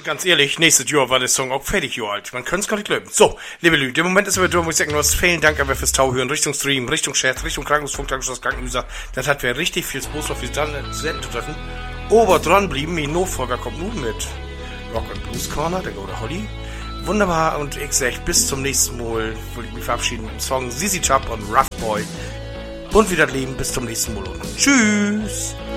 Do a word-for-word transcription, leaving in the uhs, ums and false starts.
Ganz ehrlich, nächstes Jahr war der Song auch fertig Jahr alt. Man könnte es gar nicht glauben. So, liebe Leute, im Moment ist aber durch, muss ich sagen, was vielen Dank aber fürs Tauhören, Richtung Stream, Richtung Chat, Richtung Krankenhausfunk, Krankenhaus, Krankenhäuser. Das hat wir richtig viel Spaß auf, wie dann zu treffen. Ober dran blieben, mein Nachfolger kommt nun mit Rock and Blues Corner, der gute Holly. Wunderbar, und ich sag, bis zum nächsten Mal, will ich mich verabschieden mit dem Song Z Z Top und Rough Boy. Und wieder Leben, bis zum nächsten Mal. Tschüss!